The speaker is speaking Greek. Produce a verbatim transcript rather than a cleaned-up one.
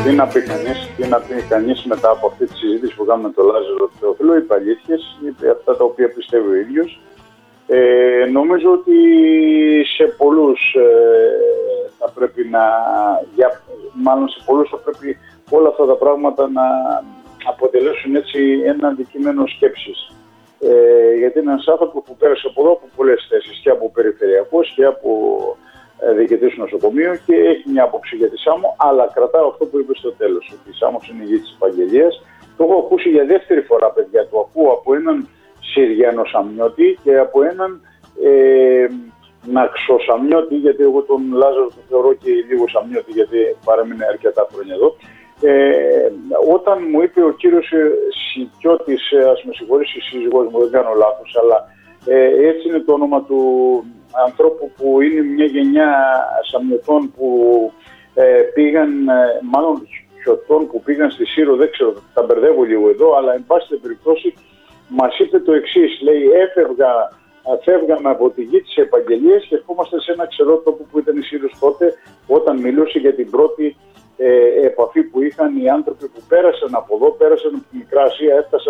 Τι να πει κανείς, τι να πει κανείς μετά από αυτή τη συζήτηση που κάνουμε με τον Λάζαρο Θεόφιλο, είπε αλήθειες, είπε αυτά τα οποία πιστεύει ο ίδιος. Ε, νομίζω ότι σε πολλούς ε, θα πρέπει να, για, μάλλον σε πολλούς θα πρέπει όλα αυτά τα πράγματα να αποτελέσουν έτσι ένα αντικείμενο σκέψης. Ε, γιατί είναι ένας άνθρωπος που πέρασε από εδώ από πολλές θέσεις, και από περιφερειακός και από ε, διοικητής του νοσοκομείου, και έχει μια άποψη για τη Σάμο, αλλά κρατάω αυτό που είπε στο τέλος, ότι η Σάμος είναι η γη της επαγγελίας. Το έχω ακούσει για δεύτερη φορά, παιδιά, το ακούω από έναν Συριανό Σαμιώτη και από έναν ε, Ναξό Σαμιώτη, γιατί εγώ τον Λάζαρο τον θεωρώ και λίγο Σαμιώτη, γιατί παρέμεινε αρκετά χρόνια εδώ. Ε, όταν μου είπε ο κύριος Σικιώτης, ας με συγχωρήσει η σύζυγός μου, δεν κάνω λάθος, αλλά ε, έτσι είναι το όνομα του ανθρώπου που είναι μια γενιά Σαμιωτών που ε, πήγαν, ε, μάλλον Χιωτών που πήγαν στη Σύρο, δεν ξέρω, τα μπερδεύω λίγο εδώ, αλλά εν πάση περιπτώσει μας είπε το εξής, λέει, έφευγα, φεύγαμε από τη γη της επαγγελίας και ερχόμαστε σε ένα ξερό τόπο που ήταν η Σύρος τότε, όταν μιλούσε για την πρώτη ε, επαφή που είχαν οι άνθρωποι που πέρασαν από εδώ, πέρασαν από τη Μικρά Ασία, έφτασαν